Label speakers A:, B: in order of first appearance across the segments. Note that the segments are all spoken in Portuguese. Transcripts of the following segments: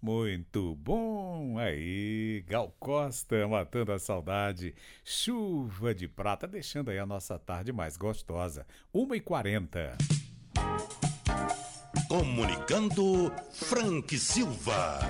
A: Muito bom aí, Gal Costa matando a saudade, chuva de prata, deixando aí a nossa tarde mais gostosa, 1h40.
B: Comunicando Frank Silva.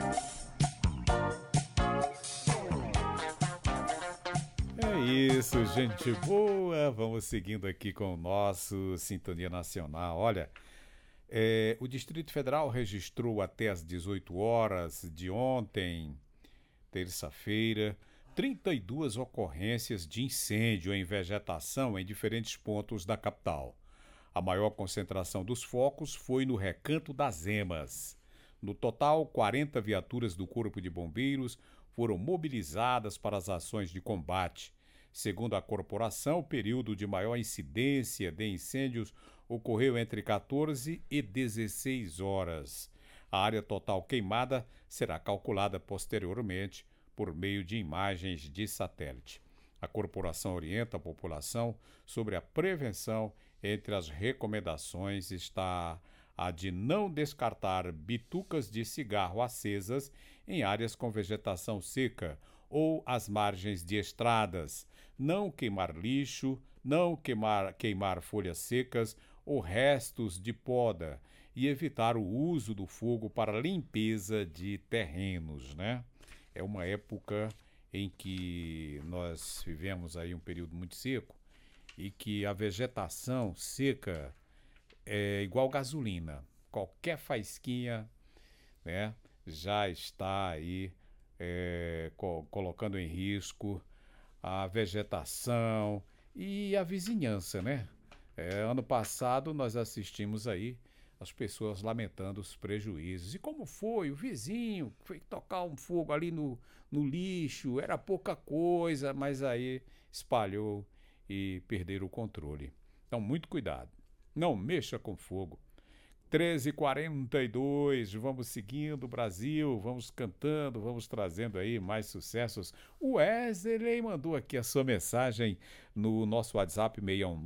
A: É isso, gente boa, vamos seguindo aqui com o nosso Sintonia Nacional. Olha, o Distrito Federal registrou até às 18 horas de ontem, terça-feira, 32 ocorrências de incêndio em vegetação em diferentes pontos da capital. A maior concentração dos focos foi no Recanto das Emas. No total, 40 viaturas do Corpo de Bombeiros foram mobilizadas para as ações de combate. Segundo a corporação, o período de maior incidência de incêndios ocorreu entre 14 e 16 horas. A área total queimada será calculada posteriormente por meio de imagens de satélite. A corporação orienta a população sobre a prevenção. Entre as recomendações está a de não descartar bitucas de cigarro acesas em áreas com vegetação seca ou às margens de estradas, não queimar lixo, não queimar folhas secas ou restos de poda e evitar o uso do fogo para limpeza de terrenos, né? É uma época em que nós vivemos aí um período muito seco e que a vegetação seca é igual gasolina. Qualquer faísquinha, né, já está aí colocando em risco a vegetação e a vizinhança, né? Ano passado nós assistimos aí as pessoas lamentando os prejuízos. E como foi? O vizinho foi tocar um fogo ali no lixo, era pouca coisa, mas aí espalhou e perderam o controle. Então, muito cuidado. Não mexa com fogo. 13h42, vamos seguindo o Brasil, vamos cantando, vamos trazendo aí mais sucessos. O Wesley mandou aqui a sua mensagem no nosso WhatsApp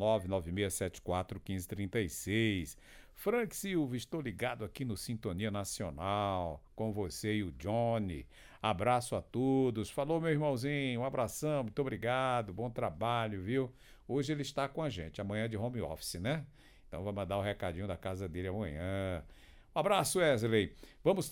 A: 619-9674-1536. Frank Silva, estou ligado aqui no Sintonia Nacional, com você e o Johnny. Abraço a todos. Falou, meu irmãozinho, um abração, muito obrigado, bom trabalho, viu? Hoje ele está com a gente, amanhã de home office, né? Então vai mandar o recadinho da casa dele amanhã. Um abraço, Wesley. Vamos